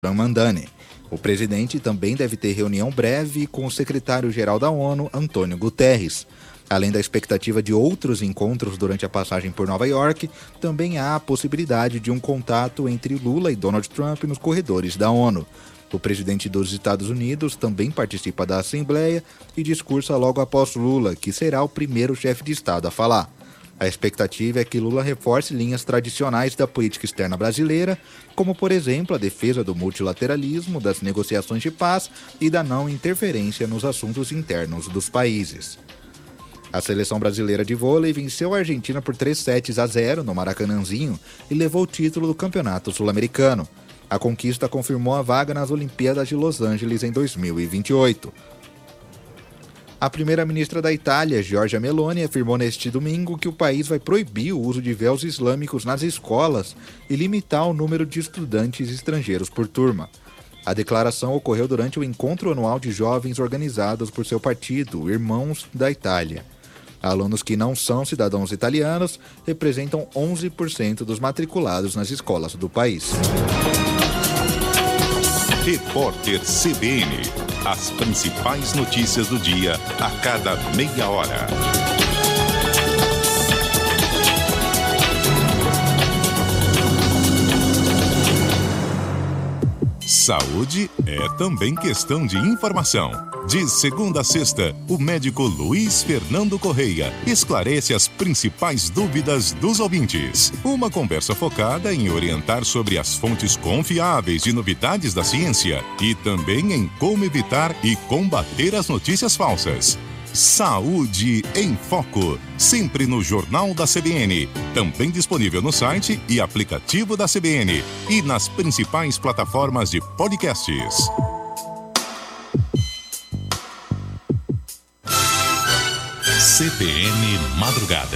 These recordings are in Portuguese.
Mandani. O presidente também deve ter reunião breve com o secretário-geral da ONU, Antônio Guterres. Além da expectativa de outros encontros durante a passagem por Nova York, também há a possibilidade de um contato entre Lula e Donald Trump nos corredores da ONU. O presidente dos Estados Unidos também participa da Assembleia e discursa logo após Lula, que será o primeiro chefe de Estado a falar. A expectativa é que Lula reforce linhas tradicionais da política externa brasileira, como, por exemplo, a defesa do multilateralismo, das negociações de paz e da não interferência nos assuntos internos dos países. A seleção brasileira de vôlei venceu a Argentina por 3-0 no Maracanãzinho e levou o título do Campeonato Sul-Americano. A conquista confirmou a vaga nas Olimpíadas de Los Angeles em 2028. A primeira-ministra da Itália, Giorgia Meloni, afirmou neste domingo que o país vai proibir o uso de véus islâmicos nas escolas e limitar o número de estudantes estrangeiros por turma. A declaração ocorreu durante o encontro anual de jovens organizados por seu partido, Irmãos da Itália. Alunos que não são cidadãos italianos representam 11% dos matriculados nas escolas do país. Repórter CBN. As principais notícias do dia a cada meia hora. Saúde é também questão de informação. De segunda a sexta, o médico Luiz Fernando Correia esclarece as principais dúvidas dos ouvintes. Uma conversa focada em orientar sobre as fontes confiáveis de novidades da ciência e também em como evitar e combater as notícias falsas. Saúde em Foco, sempre no Jornal da CBN, também disponível no site e aplicativo da CBN e nas principais plataformas de podcasts. CBN Madrugada.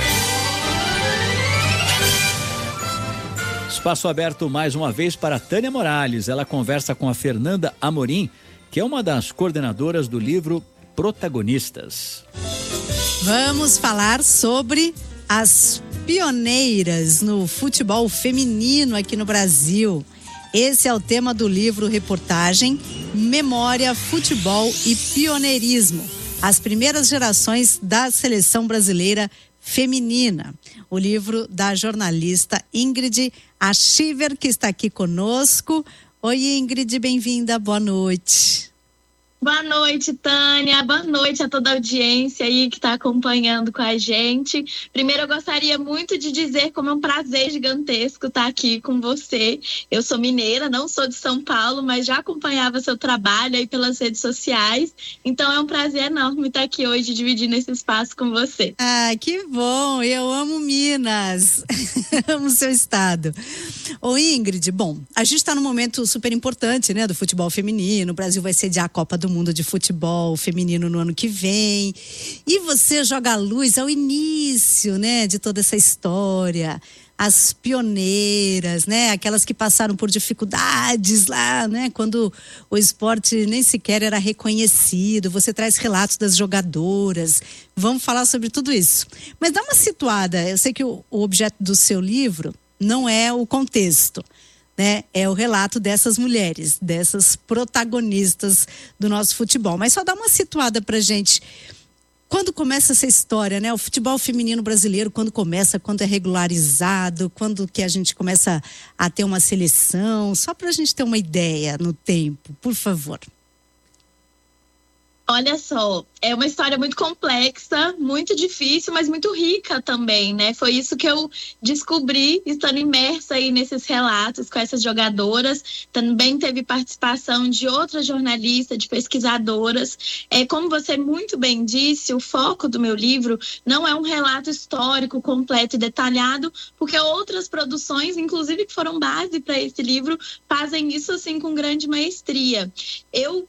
Espaço aberto mais uma vez para Tânia Morales. Ela conversa com a Fernanda Amorim, que é uma das coordenadoras do livro Protagonistas. Vamos falar sobre as pioneiras no futebol feminino aqui no Brasil. Esse é o tema do livro reportagem Memória, Futebol e Pioneirismo. As primeiras gerações da seleção brasileira feminina. O livro da jornalista Ingrid Achiver, que está aqui conosco. Oi, Ingrid, bem-vinda, boa noite. Boa noite, Tânia. Boa noite a toda a audiência aí que está acompanhando com a gente. Primeiro, eu gostaria muito de dizer como é um prazer gigantesco estar aqui com você. Eu sou mineira, não sou de São Paulo, mas já acompanhava seu trabalho aí pelas redes sociais. Então, é um prazer enorme estar aqui hoje dividindo esse espaço com você. Ah, que bom! Eu amo Minas. Amo seu estado. Ô, Ingrid, bom, a gente está num momento super importante, né, do futebol feminino. O Brasil vai sediar a Copa do Mundo de Futebol Feminino no ano que vem. E você joga a luz ao início, né, de toda essa história. As pioneiras, né, aquelas que passaram por dificuldades lá, né, quando o esporte nem sequer era reconhecido. Você traz relatos das jogadoras. Vamos falar sobre tudo isso. Mas dá uma situada. Eu sei que o objeto do seu livro não é o contexto, né? É o relato dessas mulheres, dessas protagonistas do nosso futebol. Mas só dá uma situada pra gente. Quando começa essa história, né? O futebol feminino brasileiro, quando começa, quando é regularizado, quando que a gente começa a ter uma seleção, só pra gente ter uma ideia no tempo, por favor. Olha só, é uma história muito complexa, muito difícil, mas muito rica também, né? Foi isso que eu descobri estando imersa aí nesses relatos com essas jogadoras. Também teve participação de outras jornalistas, de pesquisadoras. Como você muito bem disse, o foco do meu livro não é um relato histórico completo e detalhado, porque outras produções, inclusive que foram base para esse livro, fazem isso assim com grande maestria. Eu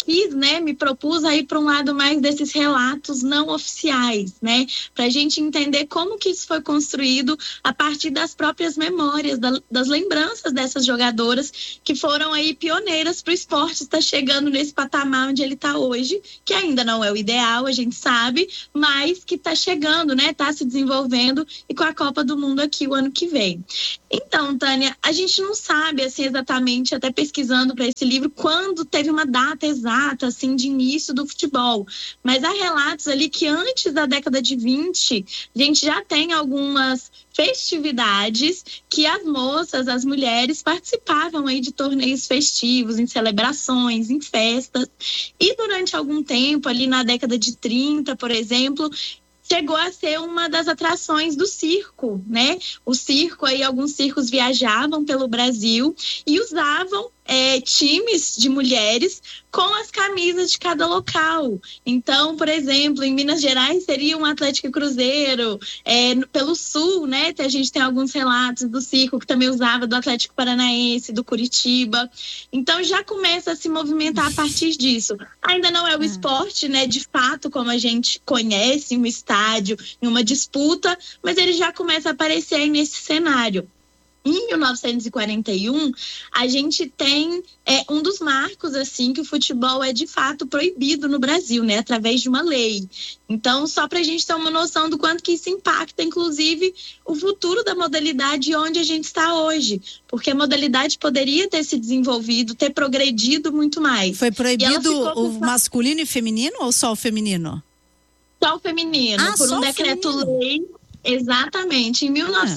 me propus aí para um lado mais desses relatos não oficiais, né? Para a gente entender como que isso foi construído a partir das próprias memórias, das lembranças dessas jogadoras que foram aí pioneiras para o esporte estar chegando nesse patamar onde ele está hoje, que ainda não é o ideal, a gente sabe, mas que está chegando, né? Está se desenvolvendo e com a Copa do Mundo aqui o ano que vem. Então, Tânia, a gente não sabe assim exatamente, até pesquisando para esse livro, quando teve uma data exata assim de início do futebol, mas há relatos ali que antes da década de 20, a gente já tem algumas festividades que as moças, as mulheres participavam aí de torneios festivos, em celebrações, em festas, e durante algum tempo, ali na década de 30, por exemplo, chegou a ser uma das atrações do circo, né? O circo aí, alguns circos viajavam pelo Brasil e usavam times de mulheres com as camisas de cada local. Então, por exemplo, em Minas Gerais seria um Atlético e Cruzeiro, pelo Sul, né? A gente tem alguns relatos do circo que também usava do Atlético Paranaense, do Curitiba. Então, já começa a se movimentar a partir disso. Ainda não é o esporte, né? De fato, como a gente conhece, em um estádio, em uma disputa, mas ele já começa a aparecer aí nesse cenário. Em 1941, a gente tem um dos marcos, assim, que o futebol é de fato proibido no Brasil, né? Através de uma lei. Então, só para a gente ter uma noção do quanto que isso impacta, inclusive, o futuro da modalidade onde a gente está hoje. Porque a modalidade poderia ter se desenvolvido, ter progredido muito mais. Foi proibido o masculino e feminino ou só o feminino? Só o feminino, por um decreto-lei. Exatamente, em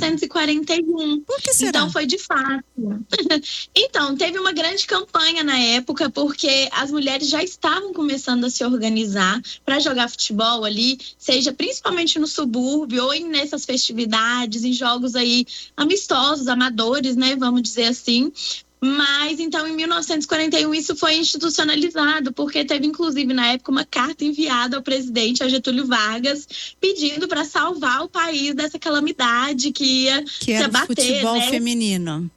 1941. Por que será? Então foi de fato. Então, teve uma grande campanha na época, porque as mulheres já estavam começando a se organizar para jogar futebol ali, seja principalmente no subúrbio ou nessas festividades, em jogos aí amistosos, amadores, né? Vamos dizer assim. Mas, então, em 1941, isso foi institucionalizado, porque teve, inclusive, na época, uma carta enviada ao presidente, ao Getúlio Vargas, pedindo para salvar o país dessa calamidade que ia se abater, o futebol né? feminino.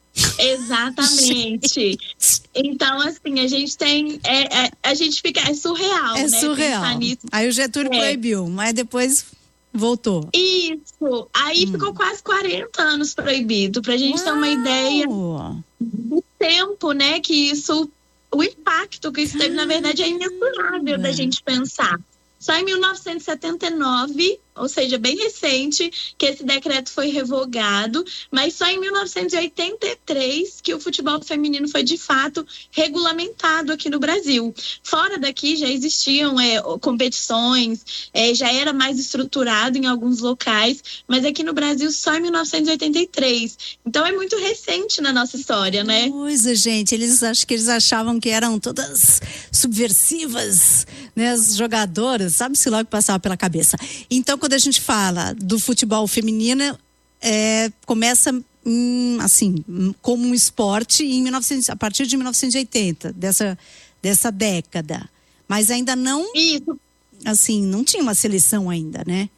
Exatamente. Então, assim, a gente tem... a gente fica... É surreal, né? É surreal. Aí o Getúlio proibiu, mas depois... voltou. Isso. Aí ficou quase 40 anos proibido, pra gente ter uma ideia do tempo, né, que isso, o impacto que isso teve, na verdade, é imensurável da gente pensar. Só em 1979, ou seja, bem recente, que esse decreto foi revogado, mas só em 1983 que o futebol feminino foi, de fato, regulamentado aqui no Brasil. Fora daqui já existiam competições, já era mais estruturado em alguns locais, mas aqui no Brasil só em 1983. Então é muito recente na nossa história, né? Coisa, gente, acho que eles achavam que eram todas subversivas, né, as jogadoras, sabe-se lá o que passava pela cabeça. Então, quando a gente fala do futebol feminino, começa assim, como um esporte a partir de 1980, dessa década. Mas ainda não, assim, não tinha uma seleção ainda, né?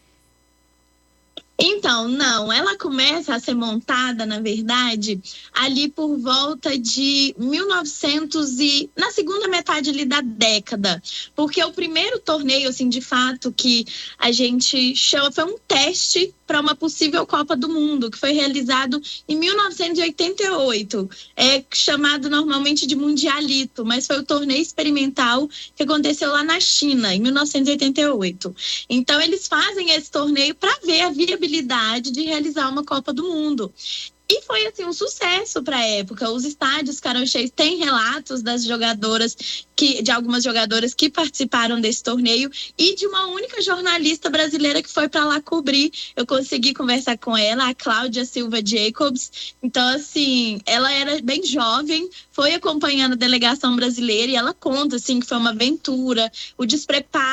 Então, não, ela começa a ser montada, na verdade, ali por volta de 1900 na segunda metade ali da década, porque o primeiro torneio, assim, de fato, que a gente chama, foi um teste para uma possível Copa do Mundo, que foi realizado em 1988, chamado normalmente de Mundialito, mas foi o torneio experimental que aconteceu lá na China, em 1988. Então, eles fazem esse torneio para ver a viabilidade de realizar uma Copa do Mundo. E foi, assim, um sucesso para a época. Os estádios ficaram cheios. Tem relatos das jogadoras, de algumas jogadoras que participaram desse torneio e de uma única jornalista brasileira que foi para lá cobrir. Eu consegui conversar com ela, a Cláudia Silva Jacobs. Então, assim, ela era bem jovem, foi acompanhando a delegação brasileira e ela conta, assim, que foi uma aventura, o despreparo,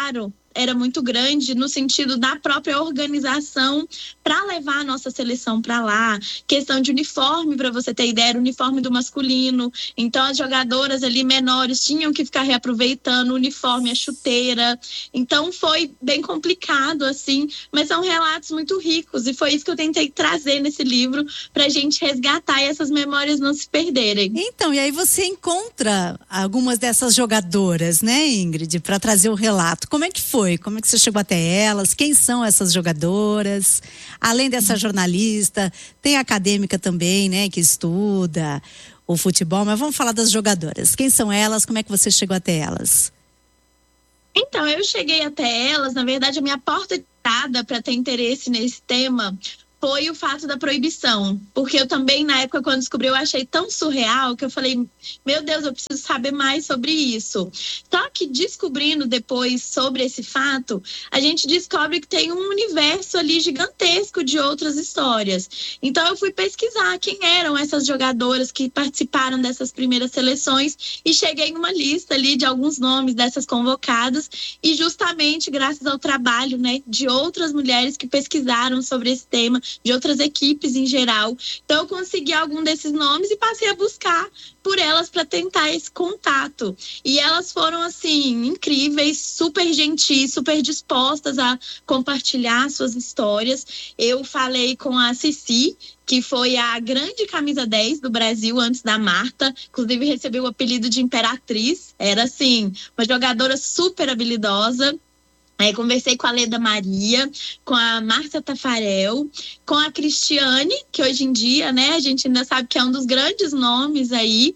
era muito grande no sentido da própria organização para levar a nossa seleção para lá. Questão de uniforme, para você ter ideia, era o uniforme do masculino. Então, as jogadoras ali menores tinham que ficar reaproveitando o uniforme, a chuteira. Então, foi bem complicado, assim, mas são relatos muito ricos. E foi isso que eu tentei trazer nesse livro, para a gente resgatar e essas memórias não se perderem. Então, e aí você encontra algumas dessas jogadoras, né, Ingrid, para trazer o relato. Como é que foi? Como é que você chegou até elas? Quem são essas jogadoras? Além dessa jornalista, tem a acadêmica também, né, que estuda o futebol, mas vamos falar das jogadoras. Quem são elas? Como é que você chegou até elas? Então, eu cheguei até elas, na verdade, a minha porta de entrada para ter interesse nesse tema foi o fato da proibição, porque eu também, na época, quando descobri, eu achei tão surreal que eu falei, meu Deus, eu preciso saber mais sobre isso. Só que descobrindo depois sobre esse fato, a gente descobre que tem um universo ali gigantesco de outras histórias. Então eu fui pesquisar quem eram essas jogadoras que participaram dessas primeiras seleções e cheguei numa lista ali de alguns nomes dessas convocadas e justamente graças ao trabalho, né, de outras mulheres que pesquisaram sobre esse tema, de outras equipes em geral. Então eu consegui algum desses nomes e passei a buscar por elas para tentar esse contato. E elas foram, assim, incríveis, super gentis, super dispostas a compartilhar suas histórias. Eu falei com a Cici, que foi a grande camisa 10 do Brasil antes da Marta, inclusive recebeu o apelido de Imperatriz. Era, assim, uma jogadora super habilidosa. Conversei com a Leda Maria, com a Márcia Tafarel, com a Cristiane, que hoje em dia, né, a gente ainda sabe que é um dos grandes nomes aí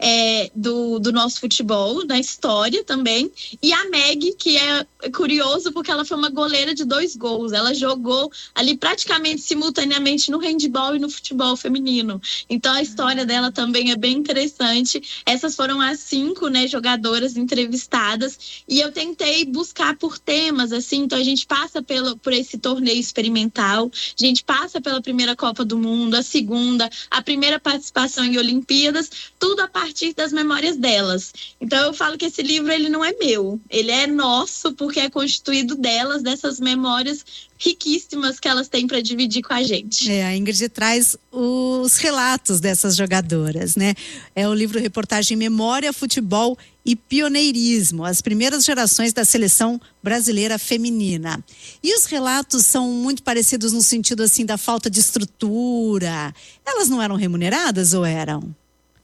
do nosso futebol, da história também, e a Meg, que é curioso porque ela foi uma goleira de 2 gols, ela jogou ali praticamente simultaneamente no handball e no futebol feminino, então a história dela também é bem interessante. Essas foram as 5, né, jogadoras entrevistadas, e eu tentei buscar por temas, assim, então a gente passa por esse torneio experimental, a gente passa pela primeira Copa do Mundo, a segunda, a primeira participação em Olimpíadas, tudo a partir das memórias delas. Então eu falo que esse livro, ele não é meu, ele é nosso, porque é constituído delas, dessas memórias riquíssimas que elas têm para dividir com a gente. A Ingrid traz os relatos dessas jogadoras, né? É o livro Reportagem Memória, Futebol e Pioneirismo, as primeiras gerações da seleção brasileira feminina. E os relatos são muito parecidos no sentido, assim, da falta de estrutura. Elas não eram remuneradas ou eram?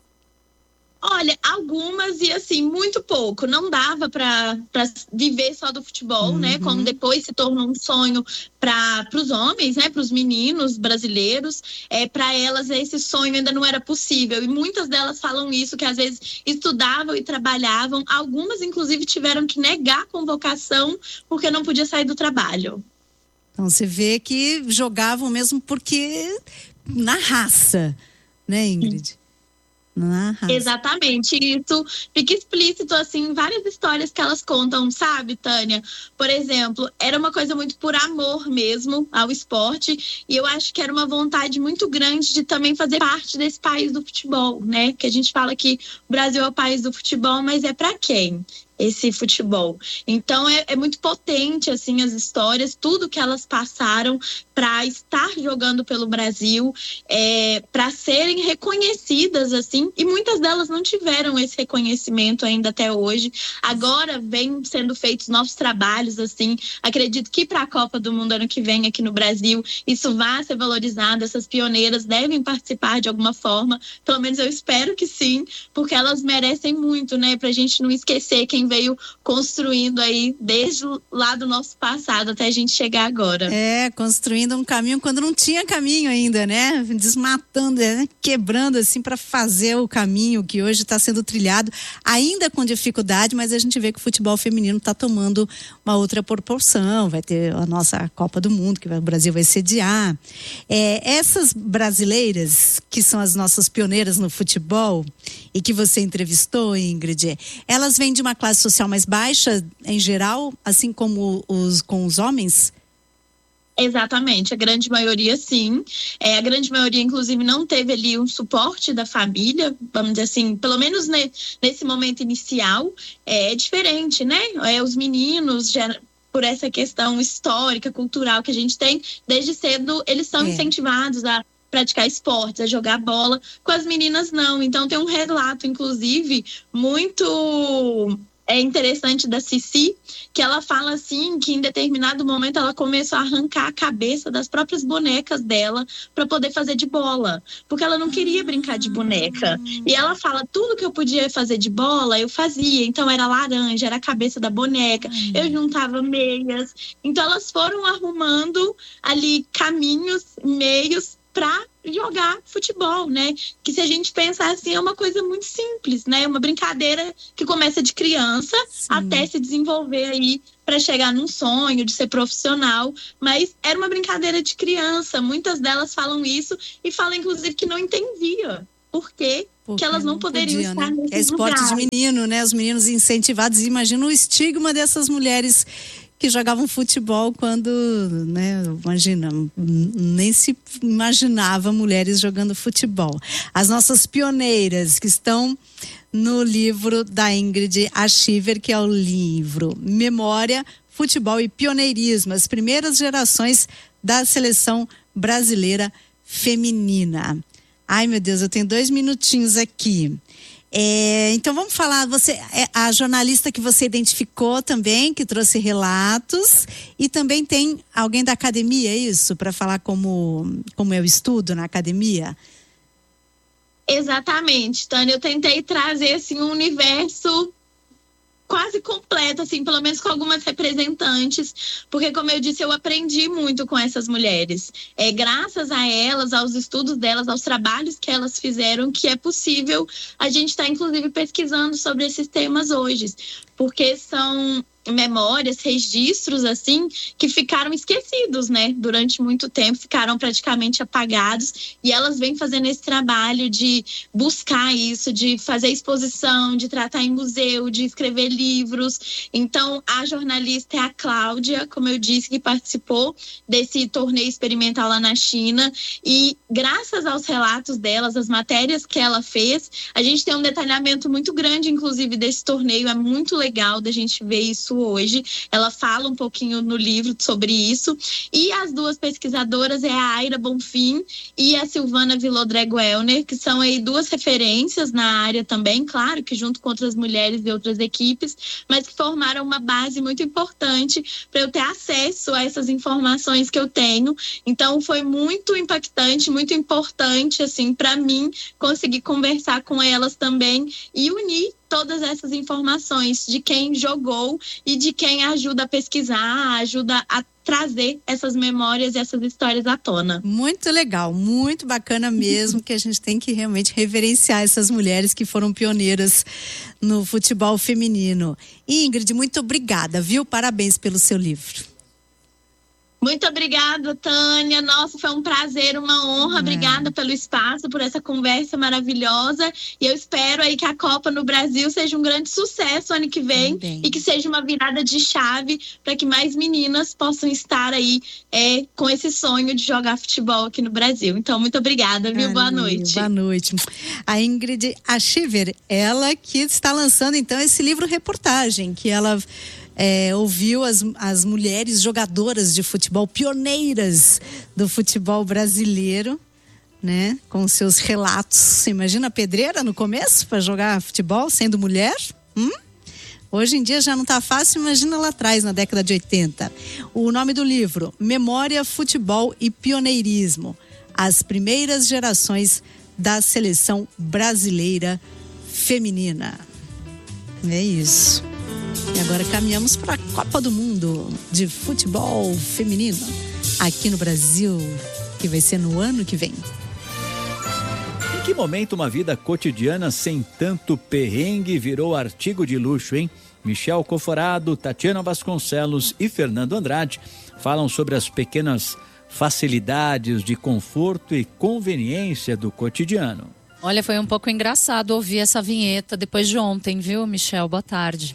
Olha, algumas e assim, muito pouco. Não dava para viver só do futebol, né? Como depois se tornou um sonho para os homens, né? Para os meninos brasileiros. Para elas, esse sonho ainda não era possível. E muitas delas falam isso, que às vezes estudavam e trabalhavam. Algumas, inclusive, tiveram que negar a convocação porque não podia sair do trabalho. Então, você vê que jogavam mesmo porque na raça, né, Ingrid? Exatamente, isso fica explícito assim em várias histórias que elas contam, sabe, Tânia? Por exemplo, era uma coisa muito por amor mesmo ao esporte, e eu acho que era uma vontade muito grande de também fazer parte desse país do futebol, né? Que a gente fala que o Brasil é o país do futebol, mas é para quem? Esse futebol. Então é muito potente assim as histórias, tudo que elas passaram para estar jogando pelo Brasil, para serem reconhecidas assim, e muitas delas não tiveram esse reconhecimento ainda até hoje. Agora vem sendo feitos novos trabalhos assim. Acredito que para a Copa do Mundo ano que vem aqui no Brasil isso vai ser valorizado. Essas pioneiras devem participar de alguma forma, pelo menos eu espero que sim, porque elas merecem muito, né? Pra gente não esquecer quem veio construindo aí desde lá do nosso passado até a gente chegar agora. Construindo um caminho quando não tinha caminho ainda, né? Desmatando, né? Quebrando assim para fazer o caminho que hoje está sendo trilhado, ainda com dificuldade, mas a gente vê que o futebol feminino está tomando uma outra proporção. Vai ter a nossa Copa do Mundo, que o Brasil vai sediar. Essas brasileiras, que são as nossas pioneiras no futebol e que você entrevistou, Ingrid, elas vêm de uma classe social mais baixa, em geral, assim como com os homens? Exatamente, a grande maioria sim. A grande maioria, inclusive, não teve ali um suporte da família, vamos dizer assim, pelo menos nesse momento inicial. É diferente, né? Os meninos por essa questão histórica, cultural que a gente tem. Desde cedo, eles são incentivados a praticar esportes, a jogar bola. Com as meninas, não. Então, tem um relato, inclusive, muito interessante da Cici, que ela fala assim, que em determinado momento ela começou a arrancar a cabeça das próprias bonecas dela para poder fazer de bola, porque ela não queria brincar de boneca. E ela fala, tudo que eu podia fazer de bola, eu fazia. Então, era laranja, era a cabeça da boneca, eu juntava meias. Então, elas foram arrumando ali caminhos, meios para jogar futebol, né? Que se a gente pensar assim, é uma coisa muito simples, né? Uma brincadeira que começa de criança até se desenvolver aí para chegar num sonho de ser profissional, mas era uma brincadeira de criança. Muitas delas falam isso e falam, inclusive, que não entendia por quê que elas não poderiam estar nesse lugar. É esporte de menino, né? Os meninos incentivados. Imagina o estigma dessas mulheres que jogavam futebol quando, né, imagina, nem se imaginava mulheres jogando futebol. As nossas pioneiras que estão no livro da Ingrid Achiver, que é o livro Memória, Futebol e Pioneirismo, as primeiras gerações da seleção brasileira feminina. Ai, meu Deus, eu tenho 2 minutinhos aqui. Então vamos falar, você é a jornalista que você identificou também, que trouxe relatos, e também tem alguém da academia, é isso? Para falar como é o estudo na academia? Exatamente, Tânia, eu tentei trazer assim um universo quase completo, assim, pelo menos com algumas representantes, porque, como eu disse, eu aprendi muito com essas mulheres. Graças a elas, aos estudos delas, aos trabalhos que elas fizeram, que é possível a gente estar, inclusive, pesquisando sobre esses temas hoje, porque são memórias, registros, assim, que ficaram esquecidos, né? Durante muito tempo, ficaram praticamente apagados, e elas vêm fazendo esse trabalho de buscar isso, de fazer exposição, de tratar em museu, de escrever livros. Então, a jornalista é a Cláudia, como eu disse, que participou desse torneio experimental lá na China, e graças aos relatos delas, as matérias que ela fez, a gente tem um detalhamento muito grande, inclusive, desse torneio. É muito legal da gente ver isso hoje. Ela fala um pouquinho no livro sobre isso. E as duas pesquisadoras é a Aira Bonfim e a Silvana Villodré-Guelner, que são aí 2 referências na área também, claro que junto com outras mulheres e outras equipes, mas que formaram uma base muito importante para eu ter acesso a essas informações que eu tenho. Então foi muito impactante, muito importante assim para mim conseguir conversar com elas também e unir todas essas informações de quem jogou e de quem ajuda a pesquisar, ajuda a trazer essas memórias e essas histórias à tona. Muito legal, muito bacana mesmo, que a gente tem que realmente reverenciar essas mulheres que foram pioneiras no futebol feminino. Ingrid, muito obrigada, viu? Parabéns pelo seu livro. Muito obrigada, Tânia. Nossa, foi um prazer, uma honra. Obrigada pelo espaço, por essa conversa maravilhosa. E eu espero aí que a Copa no Brasil seja um grande sucesso ano que vem e que seja uma virada de chave para que mais meninas possam estar aí com esse sonho de jogar futebol aqui no Brasil. Então, muito obrigada, viu? Boa noite. Boa noite. A Ingrid Achiver, ela que está lançando então esse livro-reportagem, que ela ouviu as mulheres jogadoras de futebol, pioneiras do futebol brasileiro, né? Com seus relatos. Você imagina a pedreira no começo para jogar futebol sendo mulher? Hoje em dia já não está fácil, imagina lá atrás, na década de 80. O nome do livro, Memória, Futebol e Pioneirismo. As primeiras gerações da seleção brasileira feminina. É isso. E agora caminhamos para a Copa do Mundo de futebol feminino aqui no Brasil, que vai ser no ano que vem. Em que momento uma vida cotidiana sem tanto perrengue virou artigo de luxo, hein? Michel Coforado, Tatiana Vasconcelos e Fernando Andrade falam sobre as pequenas facilidades de conforto e conveniência do cotidiano. Olha, foi um pouco engraçado ouvir essa vinheta depois de ontem, viu, Michel? Boa tarde.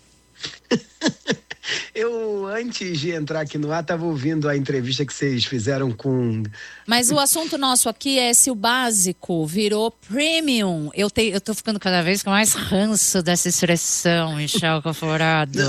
Eu, antes de entrar aqui no ar, estava ouvindo a entrevista que vocês fizeram com... Mas o assunto nosso aqui é se o básico virou premium. Eu tô ficando cada vez com mais ranço dessa expressão, Michel Coforado.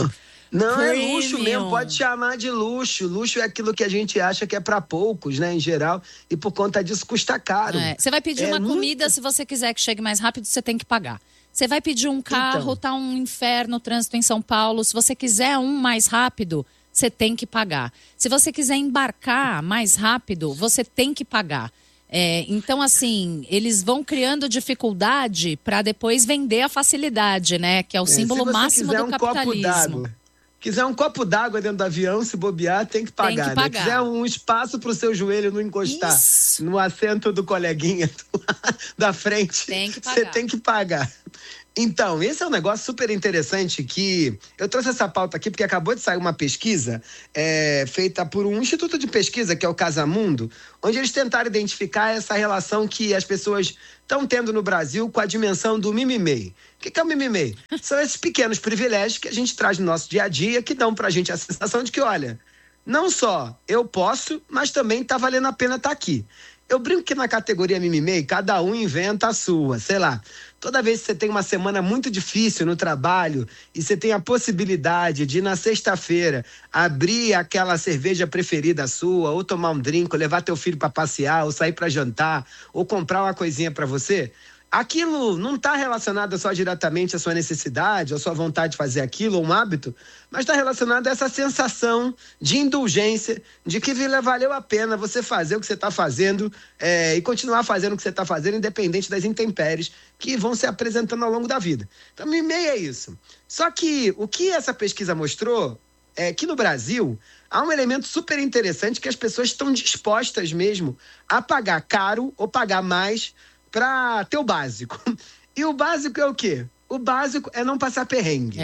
Não, é Premium. luxo mesmo, pode chamar de luxo. Luxo é aquilo que a gente acha que é para poucos, né, em geral, e por conta disso custa caro. Você vai pedir uma comida, se você quiser que chegue mais rápido, você tem que pagar. Você vai pedir um carro, Então. tá um inferno o trânsito em São Paulo, se você quiser um mais rápido, você tem que pagar. Se você quiser embarcar mais rápido, você tem que pagar. Então, assim, eles vão criando dificuldade para depois vender a facilidade, né? Que é o símbolo máximo do capitalismo. Quiser um copo d'água dentro do avião, se bobear, tem que pagar. Tem que pagar. Né? Quiser um espaço para o seu joelho não encostar no assento do coleguinha da frente, tem que pagar. Você tem que pagar. Então, esse é um negócio super interessante que eu trouxe essa pauta aqui porque acabou de sair uma pesquisa feita por um instituto de pesquisa, que é o Casamundo, onde eles tentaram identificar essa relação que as pessoas estão tendo no Brasil com a dimensão do mimimi. O que é o mimimi? São esses pequenos privilégios que a gente traz no nosso dia a dia que dão pra gente a sensação de que, olha, não só eu posso, mas também tá valendo a pena estar aqui. Eu brinco que na categoria mimimi, cada um inventa a sua, sei lá. Toda vez que você tem uma semana muito difícil no trabalho e você tem a possibilidade de, na sexta-feira, abrir aquela cerveja preferida sua, ou tomar um drink, ou levar teu filho para passear, ou sair para jantar, ou comprar uma coisinha para você, aquilo não está relacionado só diretamente à sua necessidade, à sua vontade de fazer aquilo, ou um hábito, mas está relacionado a essa sensação de indulgência, de que valeu a pena você fazer o que você está fazendo e continuar fazendo o que você está fazendo, independente das intempéries que vão se apresentando ao longo da vida. Então, mimimi é isso. Só que o que essa pesquisa mostrou é que no Brasil há um elemento super interessante que as pessoas estão dispostas mesmo a pagar caro ou pagar mais para ter o básico. E o básico é o quê? O básico é não passar perrengue.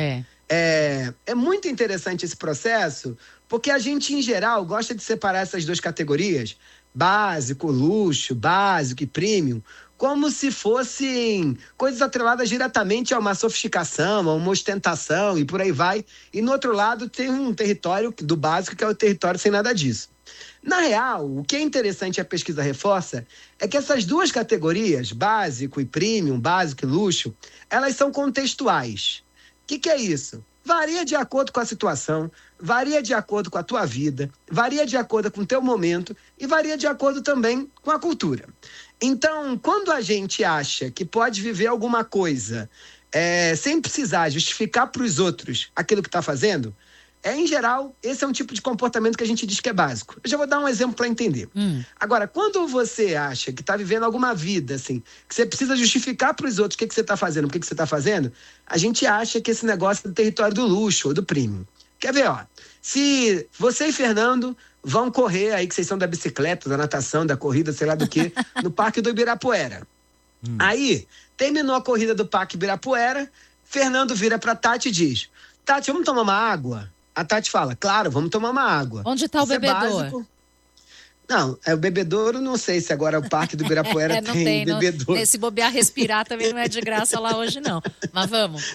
É muito interessante esse processo, porque a gente, em geral, gosta de separar essas duas categorias, básico, luxo, básico e premium, como se fossem coisas atreladas diretamente a uma sofisticação, a uma ostentação e por aí vai. E no outro lado tem um território do básico, que é o território sem nada disso. Na real, o que é interessante e a pesquisa reforça é que essas duas categorias, básico e premium, básico e luxo, elas são contextuais. O que é isso? Varia de acordo com a situação, varia de acordo com a tua vida, varia de acordo com o teu momento e varia de acordo também com a cultura. Então, quando a gente acha que pode viver alguma coisa sem precisar justificar para os outros aquilo que está fazendo, em geral, esse é um tipo de comportamento que a gente diz que é básico. Eu já vou dar um exemplo para entender. Agora, quando você acha que está vivendo alguma vida, assim, que você precisa justificar para os outros o que você está fazendo, por que você está fazendo, a gente acha que esse negócio é do território do luxo ou do premium. Quer ver, ó? Se você e Fernando vão correr aí, que vocês são da bicicleta, da natação, da corrida, sei lá do quê, no Parque do Ibirapuera. Aí, terminou a corrida do Parque Ibirapuera, Fernando vira pra Tati e diz: Tati, vamos tomar uma água? A Tati fala: claro, vamos tomar uma água. Onde está o bebedouro? Não, o bebedouro, não sei se agora o Parque do Ibirapuera tem bebedouro. Se bobear, respirar também não é de graça lá hoje, não. Mas vamos.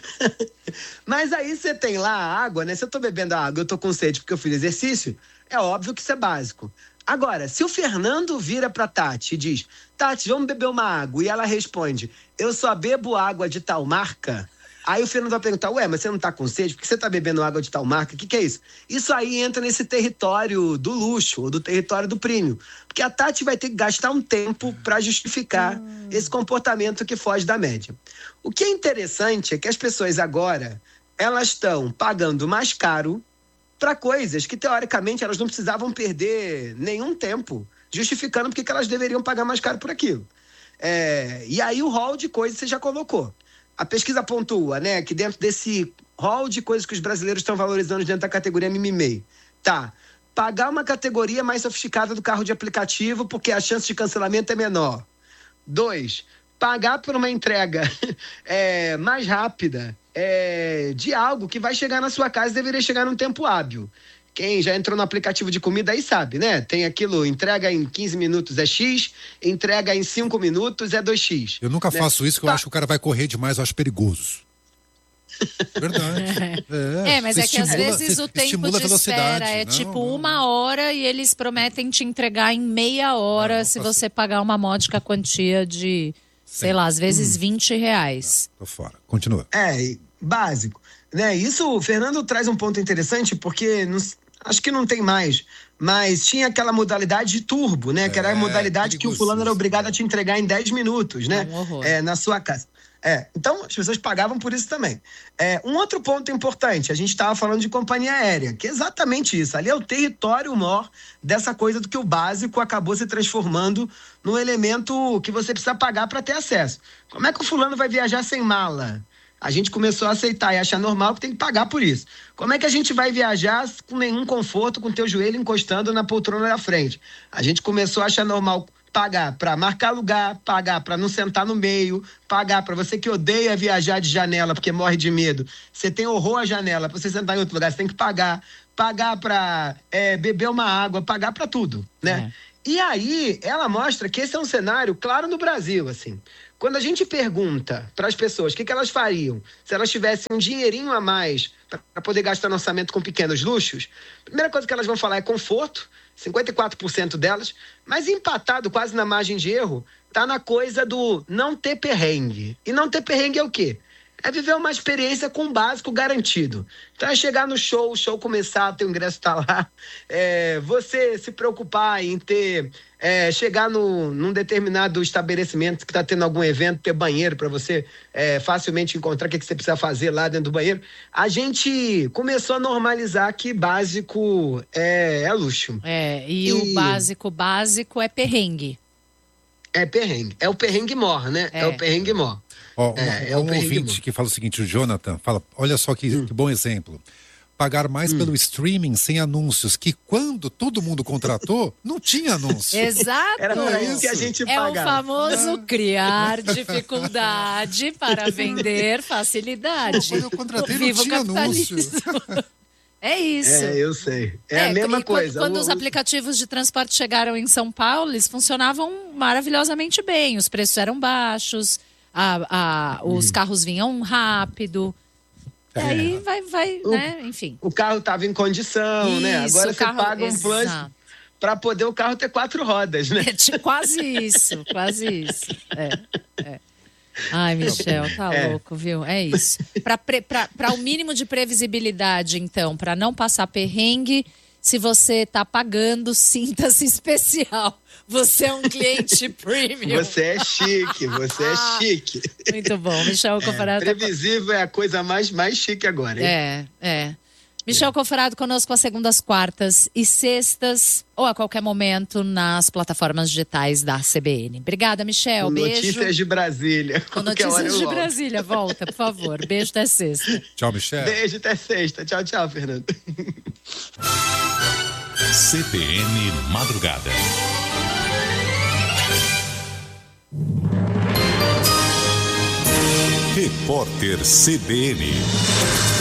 Mas aí você tem lá a água, né? Se eu tô bebendo a água, eu tô com sede porque eu fiz exercício, é óbvio que isso é básico. Agora, se o Fernando vira pra Tati e diz: Tati, vamos beber uma água, e ela responde: eu só bebo água de tal marca. Aí o Fernando vai perguntar: ué, mas você não tá com sede? Por que você tá bebendo água de tal marca? O que é isso? Isso aí entra nesse território do luxo, ou do território do premium. Porque a Tati vai ter que gastar um tempo para justificar esse comportamento que foge da média. O que é interessante é que as pessoas agora, elas estão pagando mais caro para coisas que, teoricamente, elas não precisavam perder nenhum tempo justificando porque elas deveriam pagar mais caro por aquilo. E aí o rol de coisas você já colocou. A pesquisa pontua, né, que dentro desse rol de coisas que os brasileiros estão valorizando dentro da categoria mimimi, pagar uma categoria mais sofisticada do carro de aplicativo porque a chance de cancelamento é menor. 2, pagar por uma entrega mais rápida de algo que vai chegar na sua casa e deveria chegar num tempo hábil. Quem já entrou no aplicativo de comida aí sabe, né? Tem aquilo, entrega em 15 minutos é X, entrega em 5 minutos é 2X. Eu nunca faço isso, porque eu acho que o cara vai correr demais, eu acho perigoso. Verdade. Mas é que às vezes o tempo de espera é tipo 1 hora e eles prometem te entregar em meia hora se você pagar uma módica quantia de, sei lá, às vezes R$20. Tô fora. Continua. básico, né? Isso, o Fernando traz um ponto interessante, porque acho que não tem mais, mas tinha aquela modalidade de turbo, né? Que era a modalidade que o fulano era obrigado a te entregar em 10 minutos, né? Na sua casa. Então as pessoas pagavam por isso também. Um outro ponto importante, a gente estava falando de companhia aérea, que é exatamente isso. Ali é o território maior dessa coisa do que o básico acabou se transformando num elemento que você precisa pagar para ter acesso. Como é que o fulano vai viajar sem mala? A gente começou a aceitar e achar normal que tem que pagar por isso. Como é que a gente vai viajar com nenhum conforto, com o teu joelho encostando na poltrona da frente? A gente começou a achar normal pagar para marcar lugar, pagar para não sentar no meio, pagar para você que odeia viajar de janela porque morre de medo. Você tem horror à janela, para você sentar em outro lugar, você tem que pagar para beber uma água, pagar para tudo, né? E aí, ela mostra que esse é um cenário claro no Brasil, assim. Quando a gente pergunta para as pessoas o que elas fariam se elas tivessem um dinheirinho a mais para poder gastar no orçamento com pequenos luxos, a primeira coisa que elas vão falar é conforto, 54% delas, mas empatado quase na margem de erro, tá na coisa do não ter perrengue. E não ter perrengue é o quê? É viver uma experiência com básico garantido. Então é chegar no show, o show começar, teu ingresso tá lá, você se preocupar em ter, chegar num determinado estabelecimento que tá tendo algum evento, ter banheiro para você facilmente encontrar o que você precisa fazer lá dentro do banheiro. A gente começou a normalizar que básico é luxo. E o básico é perrengue. É perrengue. É o perrengue mor, né? É o perrengue mor. Um ouvinte que fala o seguinte, o Jonathan, fala, olha só que bom exemplo. Pagar mais pelo streaming sem anúncios, que quando todo mundo contratou, não tinha anúncio. Exato. Era para isso que a gente pagava. É o famoso criar dificuldade para vender facilidade. Quando eu contratei não tinha anúncio. É isso. Eu sei. É a mesma coisa. Quando os aplicativos de transporte chegaram em São Paulo, eles funcionavam maravilhosamente bem. Os preços eram baixos, os carros vinham rápido. E aí vai, né? Enfim. O carro estava em condição, isso, né? Agora você paga um plus para poder o carro ter 4 rodas, né? Quase isso. Ai, Michel, tá louco, viu? É isso. Para o mínimo de previsibilidade, então, para não passar perrengue, se você tá pagando, sinta-se especial. Você é um cliente premium. Você é chique. Muito bom, Michel Conforado. Previsível é a coisa mais chique agora, hein? Michel Conforado conosco às segundas, quartas e sextas, ou a qualquer momento nas plataformas digitais da CBN. Obrigada, Michel. Beijo. Notícias de Brasília. Com Notícias de Brasília. Volta, por favor. Beijo, até sexta. Tchau, Michel. Beijo, até sexta. Tchau, Fernando. CBN Madrugada. Repórter CBN.